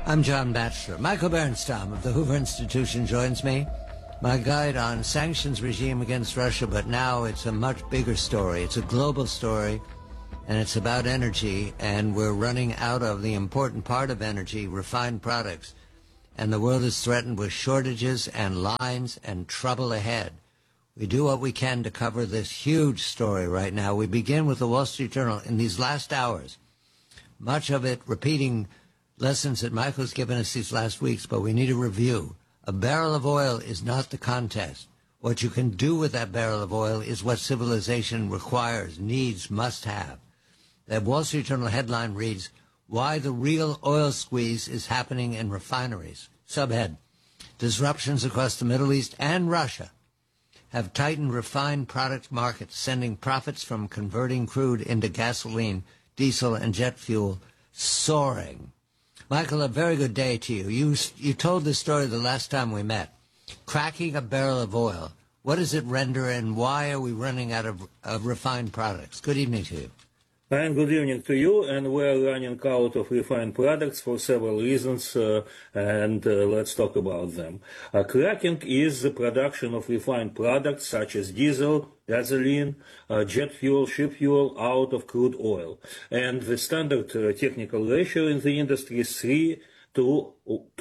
I'm John Batchelor. Michael Bernstam of the Hoover Institution joins me. My guide on sanctions regime against Russia, but now it's a much bigger story. It's a global story, and it's about energy, and we're running out of the important part of energy, refined products. And the world is threatened with shortages and lines and trouble ahead. We do what we can to cover this huge story right now. We begin with the Wall Street Journal in these last hours, much of it repeating lessons that Michael's given us these last weeks, but we need a review. A barrel of oil is not the contest. What you can do with that barrel of oil is what civilization requires, needs, must have. That Wall Street Journal headline reads, "Why the Real Oil Squeeze is Happening in Refineries." Subhead, disruptions across the Middle East and Russia have tightened refined product markets, sending profits from converting crude into gasoline, diesel, and jet fuel soaring. Michael, a very good day to you. You told this story the last time we met. Cracking a barrel of oil, what does it render, and why are we running out of refined products? Good evening to you. And good evening to you. And we're running out of refined products for several reasons, and let's talk about them. Cracking is the production of refined products such as diesel, gasoline, jet fuel, ship fuel out of crude oil. And the standard technical ratio in the industry is 3 to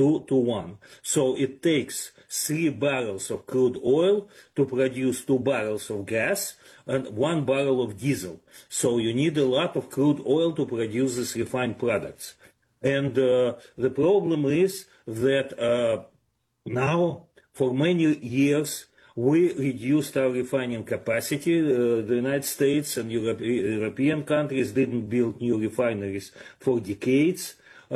1. So it takes 3 barrels of crude oil to produce 2 barrels of gas and 1 barrel of diesel. So you need a lot of crude oil to produce these refined products. And the problem is that now, for many years, we reduced our refining capacity. The United States and European countries didn't build new refineries for decades.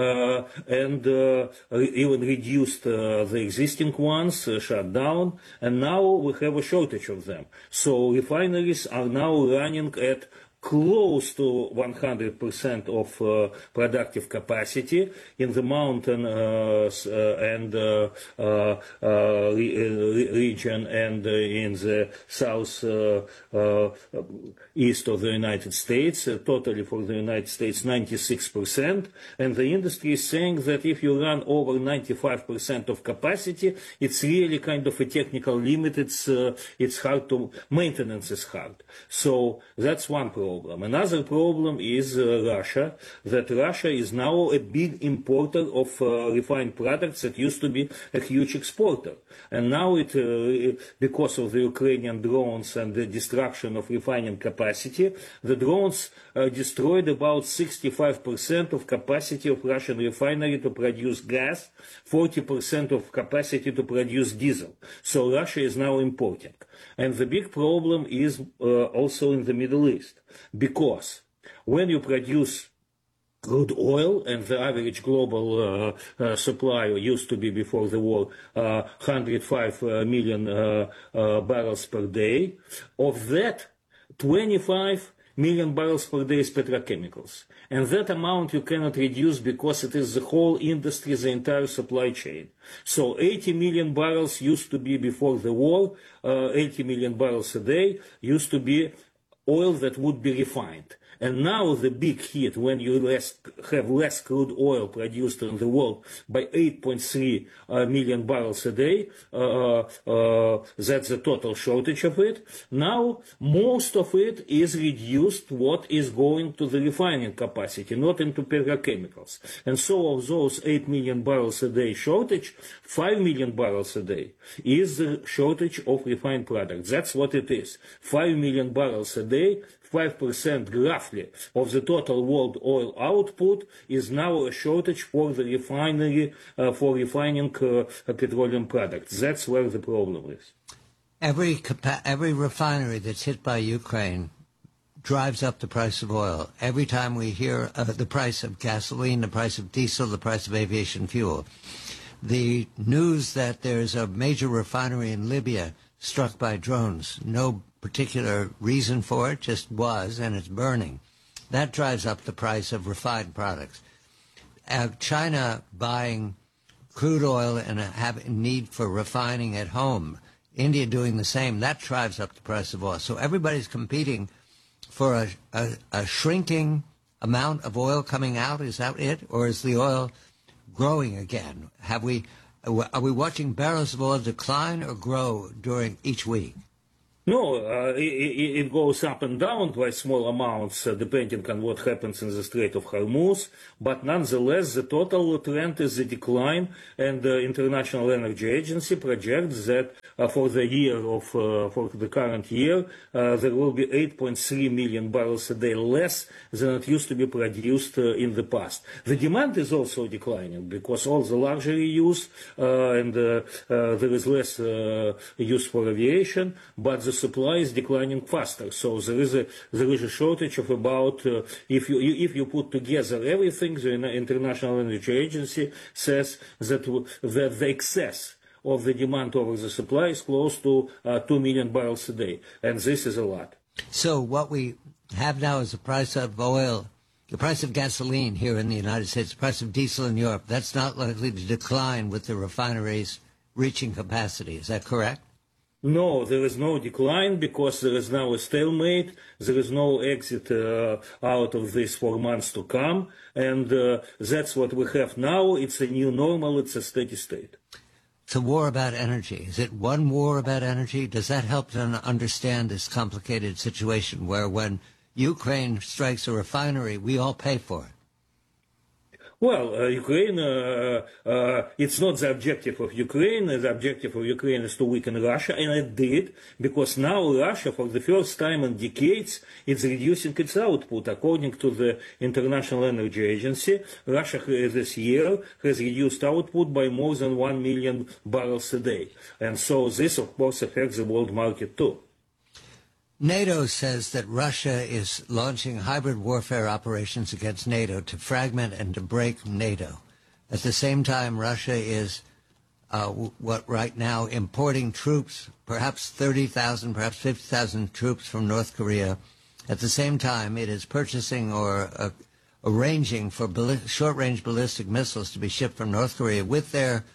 And even reduced the existing ones, shut down, and now we have a shortage of them. So refineries are now running at close to 100% of productive capacity in the mountain and region and in the south east of the United States, totally for the United States 96%, and the industry is saying that if you run over 95% of capacity, it's really kind of a technical limit. It's hard to maintenance is hard. So that's one problem. Another problem is Russia, that Russia is now a big importer of refined products that used to be a huge exporter. And now because of the Ukrainian drones and the destruction of refining capacity, the drones destroyed about 65% of capacity of Russian refinery to produce gas, 40% of capacity to produce diesel. So Russia is now importing. And the big problem is also in the Middle East. Because when you produce crude oil, and the average global supply used to be before the war 105 million barrels per day, of that 25 million barrels per day is petrochemicals. And that amount you cannot reduce because it is the whole industry, the entire supply chain. So 80 million barrels used to be before the war, 80 million barrels a day used to be oil that would be refined. And now the big hit, when you have less crude oil produced in the world by 8.3 million barrels a day, that's the total shortage of it. Now, most of it is reduced what is going to the refining capacity, not into petrochemicals. And so of those 8 million barrels a day shortage, 5 million barrels a day is the shortage of refined products. That's what it is. 5 million barrels a day, 5% roughly of the total world oil output is now a shortage for the refinery, for refining petroleum products. That's where the problem is. Every refinery that's hit by Ukraine drives up the price of oil. Every time we hear the price of gasoline, the price of diesel, the price of aviation fuel. The news that there's a major refinery in Libya struck by drones, no particular reason for it, just was, and it's burning. That drives up the price of refined products. China buying crude oil and having need for refining at home, India doing the same, that drives up the price of oil. So everybody's competing for a shrinking amount of oil coming out. Is that it? Or is the oil growing again? Are we watching barrels of oil decline or grow during each week? No, it goes up and down by small amounts, depending on what happens in the Strait of Hormuz. But nonetheless, the total trend is a decline, and the International Energy Agency projects that for the current year, there will be 8.3 million barrels a day less than it used to be produced in the past. The demand is also declining because all the luxury use and there is less use for aviation, but the supply is declining faster. So there is a shortage of about if you put together everything, the International Energy Agency says that the excess of the demand over the supply is close to 2 million barrels a day, and this is a lot. So what we have now is the price of oil, the price of gasoline here in the United States, the price of diesel in Europe. That's not likely to decline with the refineries reaching capacity. Is that correct? No, there is no decline because there is now a stalemate. There is no exit out of this for months to come. And that's what we have now. It's a new normal. It's a steady state. It's a war about energy. Is it one war about energy? Does that help to understand this complicated situation where when Ukraine strikes a refinery, we all pay for it? Well, Ukraine, it's not the objective of Ukraine. The objective of Ukraine is to weaken Russia, and it did, because now Russia, for the first time in decades, is reducing its output. According to the International Energy Agency, Russia this year has reduced output by more than 1 million barrels a day. And so this, of course, affects the world market too. NATO says that Russia is launching hybrid warfare operations against NATO to fragment and to break NATO. At the same time, Russia is right now importing troops, perhaps 30,000, perhaps 50,000 troops from North Korea. At the same time, it is purchasing or arranging for short-range ballistic missiles to be shipped from North Korea with their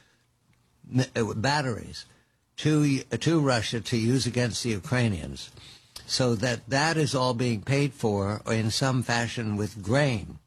batteries to Russia to use against the Ukrainians. So that is all being paid for in some fashion with grain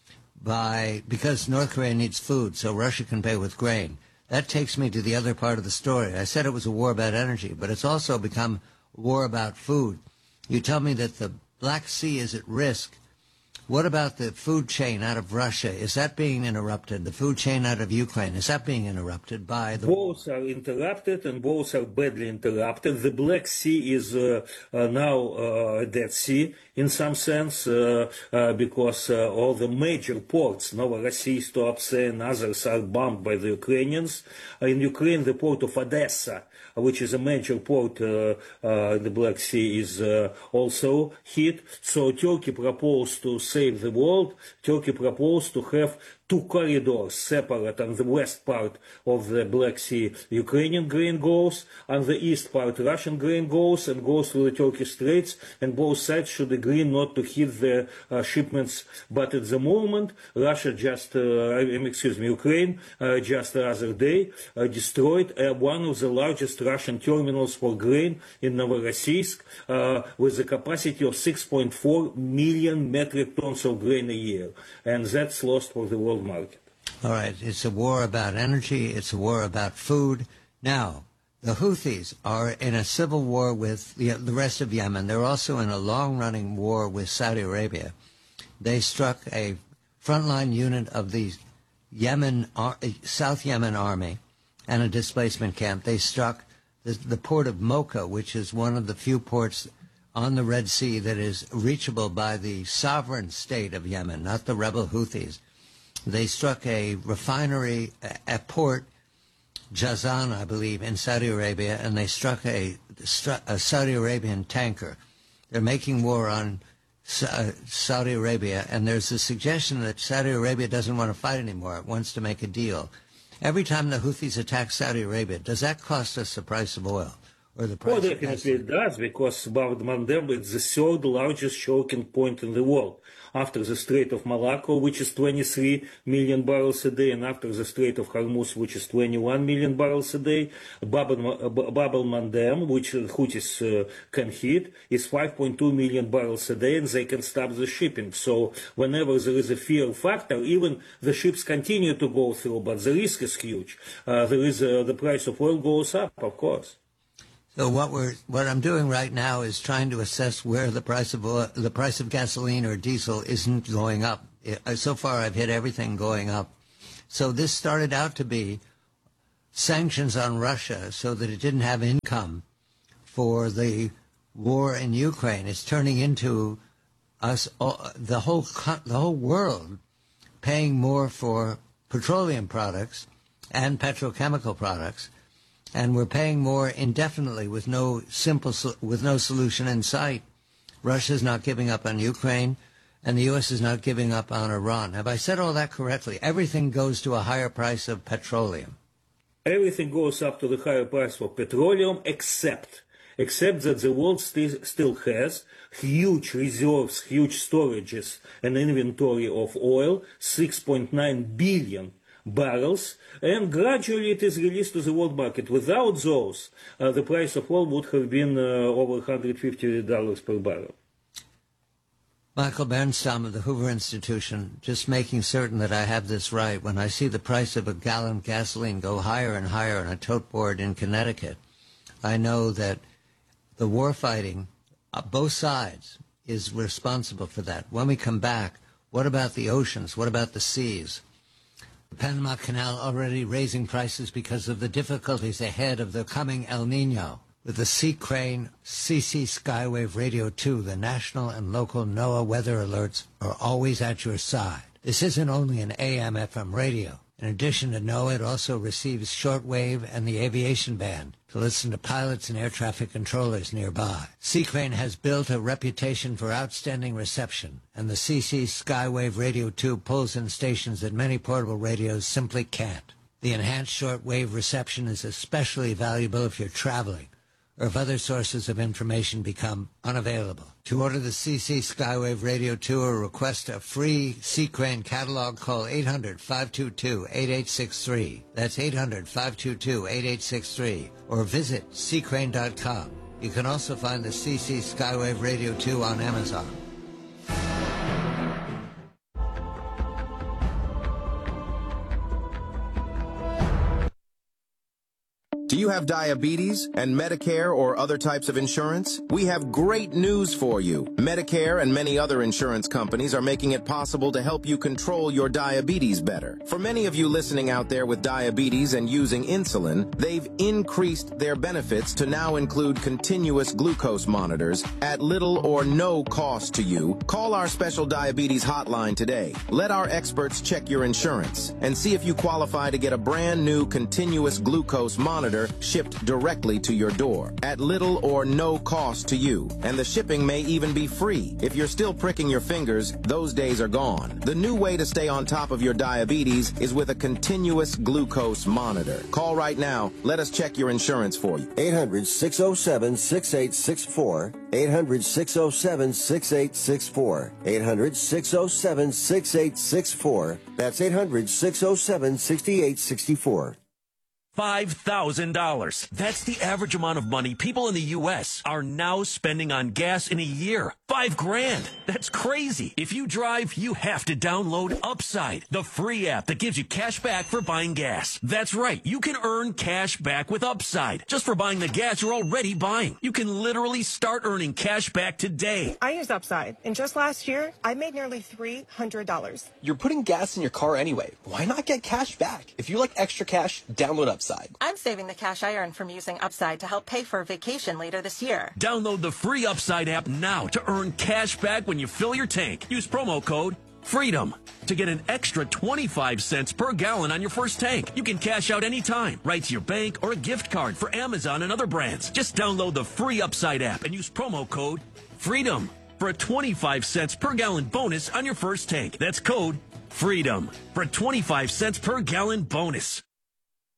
because North Korea needs food, so Russia can pay with grain. That takes me to the other part of the story. I said it was a war about energy, but it's also become a war about food. You tell me that the Black Sea is at risk. What about the food chain out of Russia? Is that being interrupted? The food chain out of Ukraine, is that being interrupted by the war? Both are interrupted, and both are badly interrupted. The Black Sea is now a Dead Sea in some sense because all the major ports, Novorossiysk, Tuapse, and others are bombed by the Ukrainians. In Ukraine, the port of Odessa, which is a major port in the Black Sea, is also hit. So Turkey proposed to save the world. Turkey proposed to have two corridors separate. On the west part of the Black Sea, Ukrainian grain goes. On the east part, Russian grain goes and goes through the Turkish Straits. And both sides should agree not to hit the shipments. But at the moment, Ukraine just the other day destroyed one of the largest Russian terminals for grain in Novorossiysk with a capacity of 6.4 million metric tons of grain a year. And that's lost for the world market. All right. It's a war about energy. It's a war about food. Now, the Houthis are in a civil war with the rest of Yemen. They're also in a long-running war with Saudi Arabia. They struck a frontline unit of the South Yemen army and a displacement camp. They struck the port of Mocha, which is one of the few ports on the Red Sea that is reachable by the sovereign state of Yemen, not the rebel Houthis. They struck a refinery at Port Jazan, I believe, in Saudi Arabia, and they struck a Saudi Arabian tanker. They're making war on Saudi Arabia, and there's a suggestion that Saudi Arabia doesn't want to fight anymore. It wants to make a deal. Every time the Houthis attack Saudi Arabia, does that cost us the price of oil? or the price Well, of definitely it gasoline? does, because Bab el-Mandeb is the third largest choking point in the world, after the Strait of Malacca, which is 23 million barrels a day, and after the Strait of Hormuz, which is 21 million barrels a day. Bab el-Mandeb, which Houthis can hit, is 5.2 million barrels a day, and they can stop the shipping. So whenever there is a fear factor, even the ships continue to go through, but the risk is huge. The price of oil goes up, of course. So what I'm doing right now is trying to assess where the price of oil, the price of gasoline or diesel isn't going up. So far, I've hit everything going up. So this started out to be sanctions on Russia so that it didn't have income for the war in Ukraine. It's turning into us, the whole world, paying more for petroleum products and petrochemical products. And we're paying more indefinitely with no solution in sight. Russia's not giving up on Ukraine, and the U.S. is not giving up on Iran. Have I said all that correctly? Everything goes to a higher price of petroleum. Everything goes up to the higher price for petroleum, except that the world still has huge reserves, huge storages, and inventory of oil, 6.9 billion barrels, and gradually it is released to the world market. Without those, the price of oil would have been over $150 per barrel. Michael Bernstam of the Hoover Institution, just making certain that I have this right. When I see the price of a gallon of gasoline go higher and higher on a tote board in Connecticut, I know that the war fighting, both sides, is responsible for that. When we come back, what about the oceans? What about the seas? The Panama Canal already raising prices because of the difficulties ahead of the coming El Nino. With the Sea Crane CC Skywave Radio 2, the national and local NOAA weather alerts are always at your side. This isn't only an AM/FM radio. In addition to NOAA, it also receives shortwave and the aviation band to listen to pilots and air traffic controllers nearby. Sea Crane has built a reputation for outstanding reception, and the CC Skywave Radio 2 pulls in stations that many portable radios simply can't. The enhanced shortwave reception is especially valuable if you're traveling, or if other sources of information become unavailable. To order the CC Skywave Radio 2 or request a free Sea Crane catalog, call 800-522-8863. That's 800-522-8863. Or visit seacrane.com. You can also find the CC Skywave Radio 2 on Amazon. Do you have diabetes and Medicare or other types of insurance? We have great news for you. Medicare and many other insurance companies are making it possible to help you control your diabetes better. For many of you listening out there with diabetes and using insulin, they've increased their benefits to now include continuous glucose monitors at little or no cost to you. Call our special diabetes hotline today. Let our experts check your insurance and see if you qualify to get a brand new continuous glucose monitor shipped directly to your door at little or no cost to you. And the shipping may even be free. If you're still pricking your fingers, those days are gone. The new way to stay on top of your diabetes is with a continuous glucose monitor. Call right now. Let us check your insurance for you. 800-607-6864. 800-607-6864. 800-607-6864. That's 800-607-6864. $5,000. That's the average amount of money people in the U.S. are now spending on gas in a year. $5,000. That's crazy. If you drive, you have to download Upside, the free app that gives you cash back for buying gas. That's right. You can earn cash back with Upside just for buying the gas you're already buying. You can literally start earning cash back today. I use Upside, and just last year, I made nearly $300. You're putting gas in your car anyway. Why not get cash back? If you like extra cash, download Upside. I'm saving the cash I earn from using Upside to help pay for a vacation later this year. Download the free Upside app now to earn cash back when you fill your tank. Use promo code FREEDOM to get an extra 25 cents per gallon on your first tank. You can cash out anytime, right to your bank or a gift card for Amazon and other brands. Just download the free Upside app and use promo code FREEDOM for a 25 cents per gallon bonus on your first tank. That's code FREEDOM for a 25 cents per gallon bonus.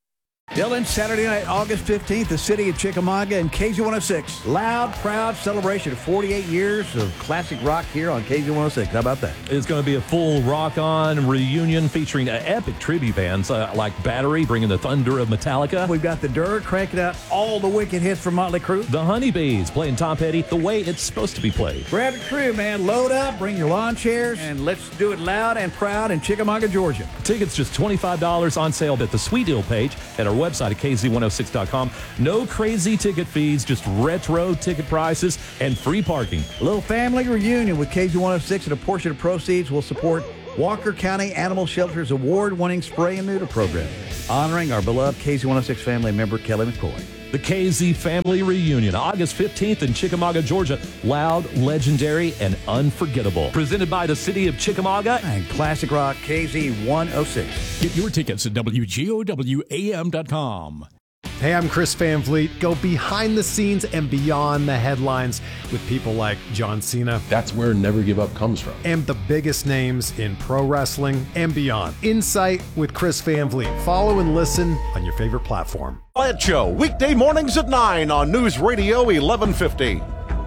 Dylan, Saturday night, August 15th, the city of Chickamauga and KZ106. Loud, proud celebration of 48 years of classic rock here on KZ106. How about that? It's going to be a full rock-on reunion featuring epic tribute bands like Battery, bringing the thunder of Metallica. We've got the Dirt cranking out all the wicked hits from Motley Crue. The Honeybees playing Tom Petty the way it's supposed to be played. Grab a crew, man. Load up, bring your lawn chairs, and let's do it loud and proud in Chickamauga, Georgia. Tickets just $25 on sale at the Sweet Deal page at our website at kz106.com. No crazy ticket fees, just retro ticket prices and free parking. A little family reunion with KZ106, and a portion of proceeds will support Walker County Animal Shelter's award-winning spray and neuter program, honoring our beloved KZ106 family member, Kelly McCoy. The KZ Family Reunion, August 15th in Chickamauga, Georgia. Loud, legendary, and unforgettable. Presented by the city of Chickamauga and Classic Rock KZ106. Get your tickets at WGOWAM.com. Hey, I'm Chris Van Vliet. Go behind the scenes and beyond the headlines with people like John Cena. That's where Never Give Up comes from. And the biggest names in pro wrestling and beyond. Insight with Chris Van Vliet. Follow and listen on your favorite platform. Plant Show, weekday mornings at 9 on News Radio 1150.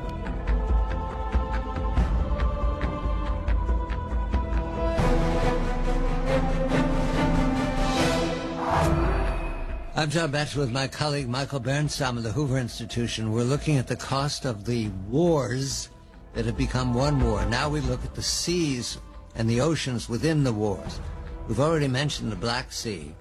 I'm John Batchelor with my colleague Michael Bernstam of the Hoover Institution. We're looking at the cost of the wars that have become one war. Now we look at the seas and the oceans within the wars. We've already mentioned the Black Sea.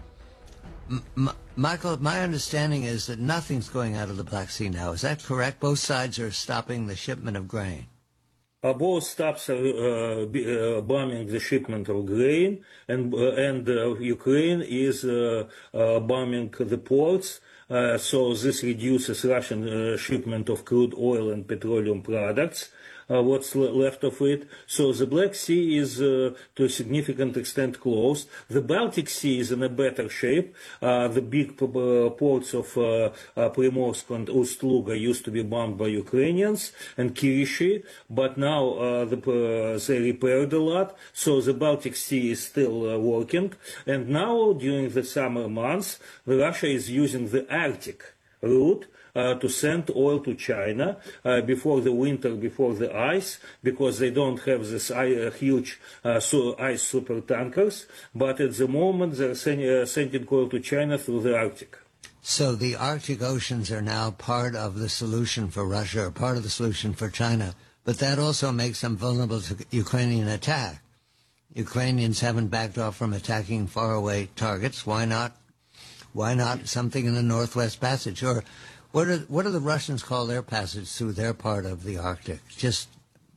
Michael, my understanding is that nothing's going out of the Black Sea now. Is that correct? Both sides are stopping the shipment of grain. Both stops are bombing the shipment of grain, and Ukraine is bombing the ports. So this reduces Russian shipment of crude oil and petroleum products. What's left of it. So the Black Sea is to a significant extent closed. The Baltic Sea is in a better shape. The big ports of Primorsk and Ust-Luga used to be bombed by Ukrainians, and Kirishi, but now they repaired a lot. So the Baltic Sea is still working. And now, during the summer months, Russia is using the Arctic route to send oil to China before the winter, before the ice, because they don't have this huge ice super tankers. But at the moment, they're sending oil to China through the Arctic. So the Arctic oceans are now part of the solution for Russia, or part of the solution for China. But that also makes them vulnerable to Ukrainian attack. Ukrainians haven't backed off from attacking faraway targets. Why not? Why not something in the Northwest Passage? Or what do the Russians call their passage through their part of the Arctic? Just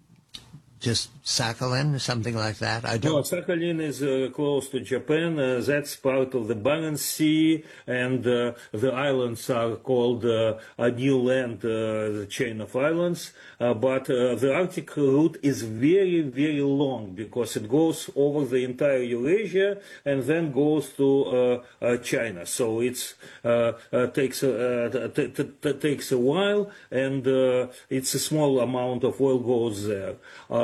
Sakhalin, something like that? I don't. No, Sakhalin is close to Japan. That's part of the Barents Sea, and the islands are called New Land, the chain of islands. But the Arctic route is very, very long because it goes over the entire Eurasia and then goes to China. So it's takes a while, and it's a small amount of oil goes there.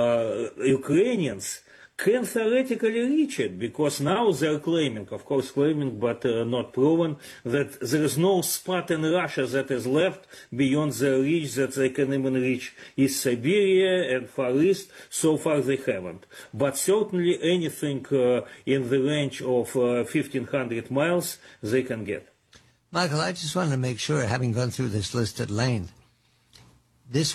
Ukrainians can theoretically reach it because now they're claiming, but not proven, that there is no spot in Russia that is left beyond their reach that they can even reach East Siberia and Far East. So far they haven't. But certainly anything in the range of 1,500 miles they can get. Michael, I just wanted to make sure, having gone through this list at length, these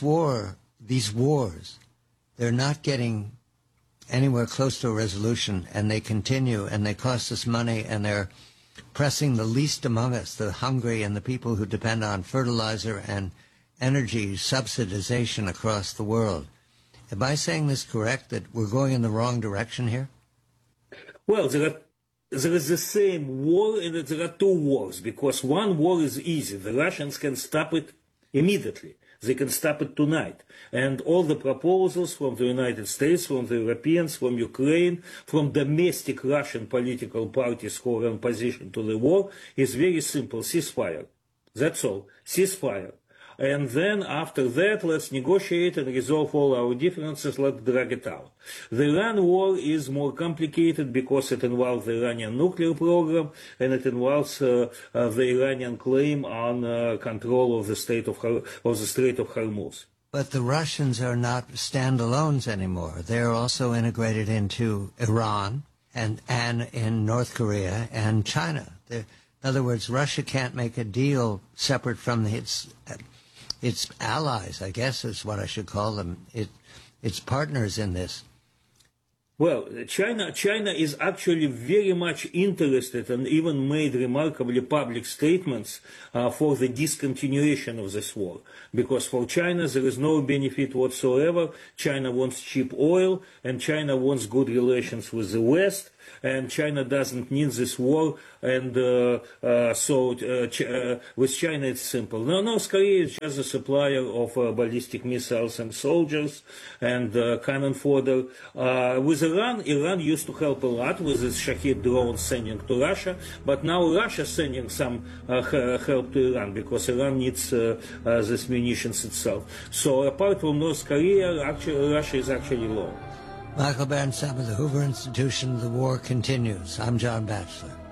wars, they're not getting anywhere close to a resolution, and they continue, and they cost us money, and they're pressing the least among us, the hungry and the people who depend on fertilizer and energy subsidization across the world. Am I saying this correct, that we're going in the wrong direction here? Well, there is the same war, and there are two wars, because one war is easy. The Russians can stop it immediately. They can stop it tonight. And all the proposals from the United States, from the Europeans, from Ukraine, from domestic Russian political parties who are in opposition to the war is very simple. Ceasefire. That's all. Ceasefire. and then after that, let's negotiate and resolve all our differences, let's drag it out. The Iran war is more complicated because it involves the Iranian nuclear program, and it involves the Iranian claim on control of the Strait of Hormuz. But the Russians are not standalones anymore. They're also integrated into Iran and in North Korea and China. In other words, Russia can't make a deal separate from its allies, I guess is what I should call them, its partners in this. Well, China is actually very much interested and even made remarkably public statements for the discontinuation of this war. Because for China there is no benefit whatsoever. China wants cheap oil and China wants good relations with the West. And China doesn't need this war, and with China it's simple. North Korea is just a supplier of ballistic missiles and soldiers and cannon fodder. With Iran used to help a lot with its Shahid drones sending to Russia, but now Russia sending some help to Iran because Iran needs this munitions itself. So apart from North Korea, Russia is actually low. Michael Bernstam of the Hoover Institution, The War Continues. I'm John Batchelor.